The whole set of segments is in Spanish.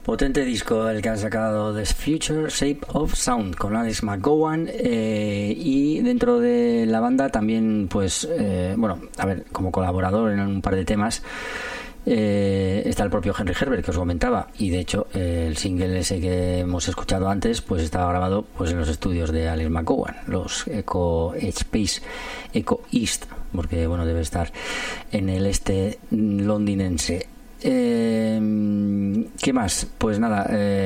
Potente disco el que han sacado, The Future Shape of Sound, con Alex McGowan, y dentro de la banda también, pues, como colaborador en un par de temas, está el propio Henry Herbert, que os comentaba, y de hecho el single ese que hemos escuchado antes pues estaba grabado pues en los estudios de Alex McGowan, los Echo Space Echo East, porque bueno, debe estar en el este londinense. ¿Qué más? Pues nada,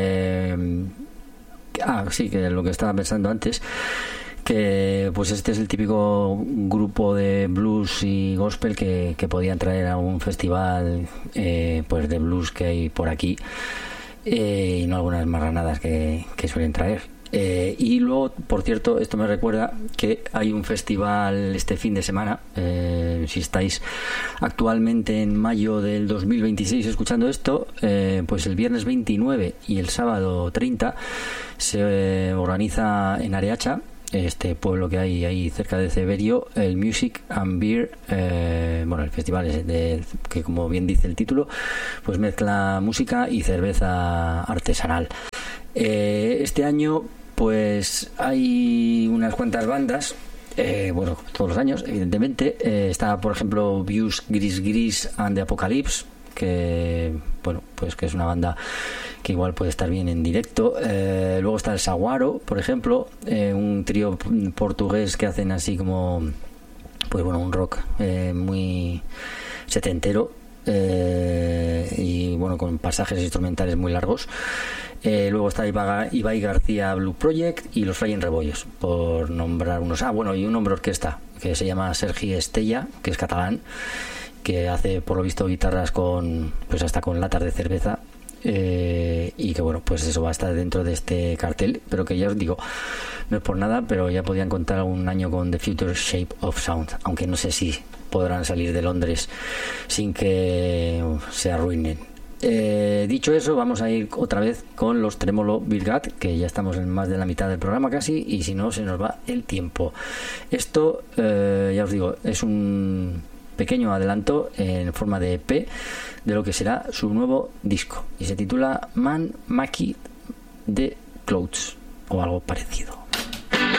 sí, que lo que estaba pensando antes, que pues este es el típico grupo de blues y gospel que podían traer a un festival pues de blues que hay por aquí, y no algunas marranadas que suelen traer. Y luego, por cierto, esto me recuerda que hay un festival este fin de semana, si estáis actualmente en mayo del 2026 escuchando esto, pues el viernes 29 y el sábado 30 se organiza en Areacha, este pueblo que hay ahí cerca de Ceberio, el Music and Beer, el festival es que, como bien dice el título, pues mezcla música y cerveza artesanal. Este año pues hay unas cuantas bandas, todos los años evidentemente. Está por ejemplo Views Gris and the Apocalypse, que que es una banda que igual puede estar bien en directo. Luego está el Saguaro, por ejemplo, un trío portugués que hacen así como un rock muy setentero, y con pasajes instrumentales muy largos. Luego está Ibai García Blue Project y los Flying Rebollos, por nombrar unos. Y un hombre orquesta que se llama Sergi Estella, que es catalán, que hace por lo visto guitarras hasta con latas de cerveza, y que eso va a estar dentro de este cartel, pero que ya os digo, no es por nada, pero ya podían contar un año con The Future Shape of Sound, aunque no sé si podrán salir de Londres sin que se arruinen. Dicho eso, vamos a ir otra vez con los Tremolo Virgat, que ya estamos en más de la mitad del programa casi, y si no se nos va el tiempo. Esto, ya os digo, es un pequeño adelanto en forma de EP de lo que será su nuevo disco, y se titula Man Maki de Clothes o algo parecido.